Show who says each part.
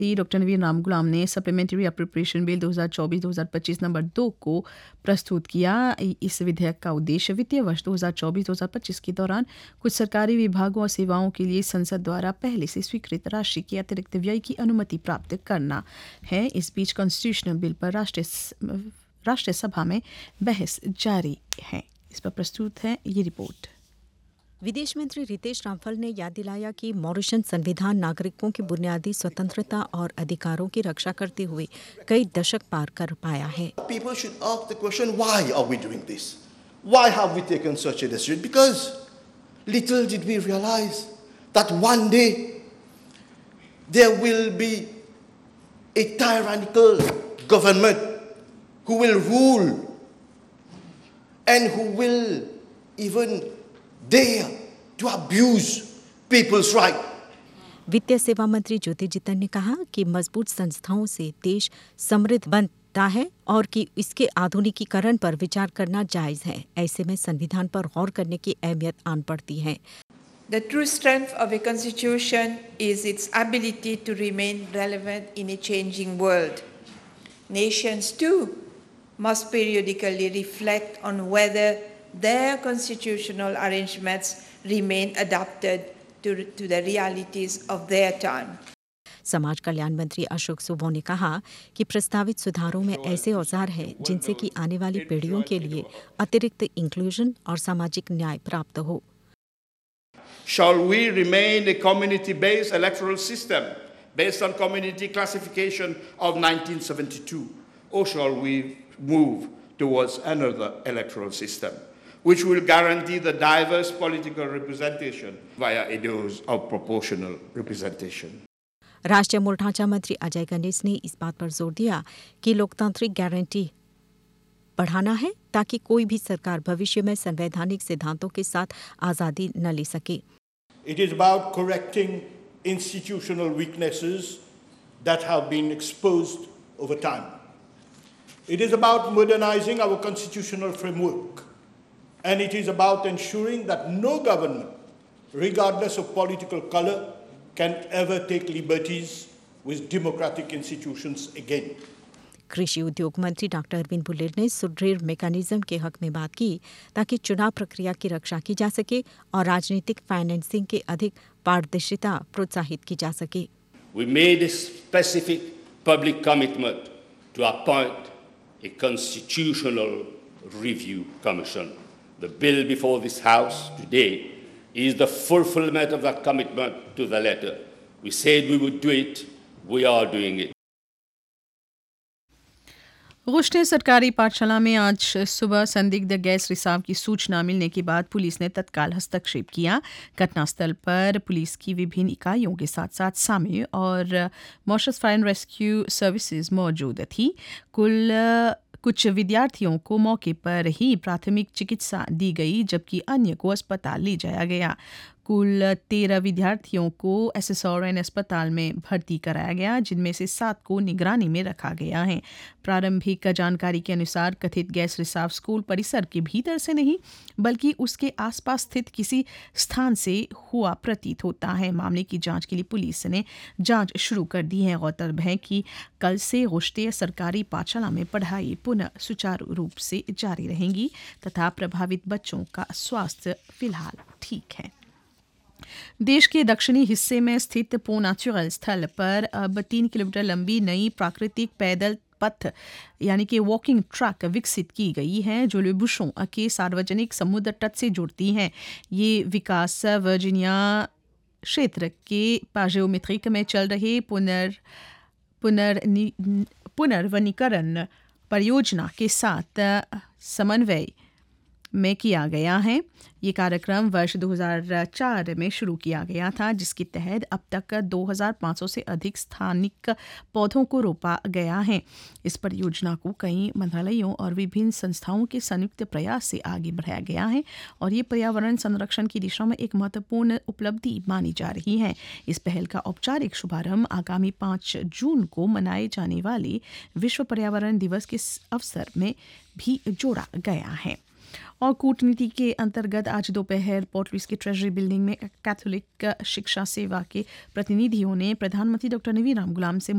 Speaker 1: Doctor नवीन राम गुलाम ने supplementary appropriation bill 2024-2025 number 2 को प्रस्तुत किया। इस विधेयक का उद्देश्य वित्तीय वर्ष 2024-2025 के दौरान कुछ सरकारी विभागों और सेवाओं के लिए संसद द्वारा पहले से स्वीकृत राशि के अतिरिक्त व्यय की अनुमति प्राप्त करना है। इस बीच कॉन्स्टिट्यूशनल बिल पर राष्ट्रीय सभा में बहस जारी है। इस पर प्रस्तुत है ये रिपोर्ट।
Speaker 2: विदेश मंत्री रितेश रामफल ने याद दिलाया कि मॉरिशस संविधान नागरिकों की बुनियादी स्वतंत्रता और अधिकारों की रक्षा करते हुए कई दशक पार कर पाया है।
Speaker 3: People should ask the question, why are we doing this? Why have we taken such a decision? Because little did we realize that one day there will be a tyrannical government who will rule and who will even dare to abuse people's right.
Speaker 2: वित्तीय सेवा मंत्री ज्योति जितन ने कहा कि मजबूत संस्थाओं से देश समृद्ध बनता है और कि इसके आधुनिकीकरण पर विचार करना जायज है। ऐसे में संविधान पर गौर करने की अहमियत आन पड़ती है।
Speaker 4: The true strength of a constitution is its ability to remain relevant in a changing world. Nations too must periodically reflect on whether their constitutional arrangements remain adapted to the realities of their time.
Speaker 2: समाज कल्याण मंत्री अशोक सुबो ने कहा कि प्रस्तावित सुधारों में ऐसे औजार हैं जिनसे कि आने वाली पीढ़ियों के लिए अतिरिक्त इंक्लूजन और सामाजिक न्याय प्राप्त हो।
Speaker 5: Shall we remain a community-based electoral system based on community classification of 1972, or shall we move towards another electoral system which will guarantee the diverse political representation via a dose of proportional representation?
Speaker 2: राष्ट्रीय मूल ढांचा मंत्री अजय गणेश ने इस बात पर जोर दिया कि लोकतांत्रिक गारंटी बढ़ाना है ताकि कोई भी सरकार भविष्य में संवैधानिक सिद्धांतों के साथ आजादी न ले सके।
Speaker 6: It is about correcting institutional weaknesses that have been exposed over time. It is about modernizing our constitutional framework, and it is about ensuring that no government, regardless of political color, can ever take liberties with democratic institutions again.
Speaker 2: कृषि उद्योग मंत्री doctor Arvind bullet ने सुदृढ़ mechanism के हक में बात की ताकि चुनाव प्रक्रिया की रक्षा की जा सके और राजनीतिक फाइनेंसिंग के अधिक पारदर्शिता प्रोत्साहित की जा सके।
Speaker 5: We made a specific public commitment to appoint a constitutional review commission. The bill before this House today is the fulfillment of that commitment to the letter. We said we would do it, we are doing it.
Speaker 1: गुश्ते सरकारी पाठशाला में आज सुबह संदिग्ध gas रिसाव की सूचना मिलने के बाद पुलिस ने तत्काल हस्तक्षेप किया। घटनास्थल पर पुलिस की विभिन्न इकाइयों के साथ साथ सामी और Mauritius fire and rescue services मौजूद थी। कुछ विद्यार्थियों को मौके पर ही प्राथमिक चिकित्सा दी गई जबकि अन्य को अस्पताल ले जाया गया। कुल 13 विद्यार्थियों को SSRN अस्पताल में भर्ती कराया गया, जिनमें से 7 को निगरानी में रखा गया है। प्रारंभिक जानकारी के अनुसार कथित गैस रिसाव स्कूल परिसर के भीतर से नहीं बल्कि उसके आसपास स्थित किसी स्थान से हुआ प्रतीत होता है। मामले की जांच के लिए पुलिस ने जांच शुरू कर दी है। गौरतलब है कि कल से गुश्ते सरकारी पाठशाला में पढ़ाई पुनः सुचारू रूप से जारी रहेंगी तथा प्रभावित बच्चों का स्वास्थ्य फिलहाल ठीक है। देश के दक्षिणी हिस्से में स्थित पो नेचुरल स्थल पर अब 3 किलोमीटर लंबी नई प्राकृतिक पैदल पथ यानी कि वॉकिंग ट्रैक विकसित की गई है जो ले बुशों के सार्वजनिक समुद्र तट से जुड़ती हैं। ये विकास वर्जीनिया क्षेत्र के पाजियोमेट्रिक में चल रहे पुनर्वनीकरण परियोजना के साथ समन्वय में किया गया है। ये कार्यक्रम वर्ष 2004 में शुरू किया गया था, जिसके तहत अब तक 2500 से अधिक स्थानिक पौधों को रोपा गया है। इस परियोजना को कई मंत्रालयों और विभिन्न संस्थाओं के संयुक्त प्रयास से आगे बढ़ाया गया है और ये पर्यावरण संरक्षण की दिशा में एक महत्वपूर्ण उपलब्धि मानी जा रही है। इस पहल का औपचारिक शुभारंभ आगामी 5 जून को मनाए जाने वाले विश्व पर्यावरण दिवस के अवसर में भी जोड़ा गया है। और कूटनीति के अंतर्गत आज दोपहर पोर्ट लुइस की ट्रेजरी बिल्डिंग में कैथोलिक शिक्षा सेवा के प्रतिनिधियों ने प्रधानमंत्री डॉक्टर नवीन राम गुलाम से